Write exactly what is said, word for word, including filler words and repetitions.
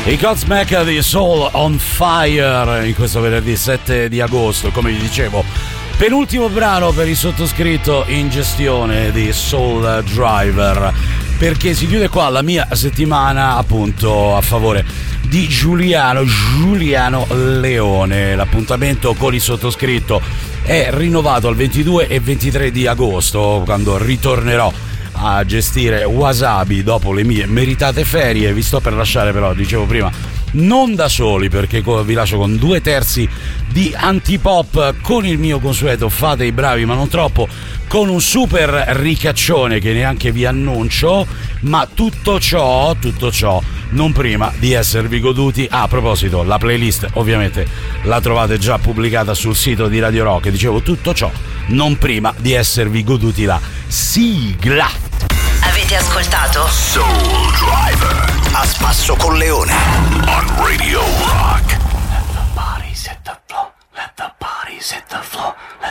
I Godsmack di Soul on Fire in questo venerdì sette di agosto, come vi dicevo, penultimo brano per il sottoscritto in gestione di Soul Driver, perché si chiude qua la mia settimana appunto a favore di Giuliano Giuliano Leone. L'appuntamento con il sottoscritto è rinnovato al ventidue e ventitré di agosto, quando ritornerò a gestire Wasabi dopo le mie meritate ferie. Vi sto per lasciare però, dicevo prima, non da soli, perché vi lascio con due terzi di antipop, con il mio consueto fate i bravi ma non troppo, con un super ricaccione che neanche vi annuncio, ma tutto ciò, tutto ciò non prima di esservi goduti. Ah, a proposito, la playlist ovviamente la trovate già pubblicata sul sito di Radio Rock. Dicevo tutto ciò non prima di esservi goduti la sigla. Avete ascoltato Soul Driver a spasso con Leone on Radio Rock. Let the bodies hit the floor, let the bodies hit the floor, let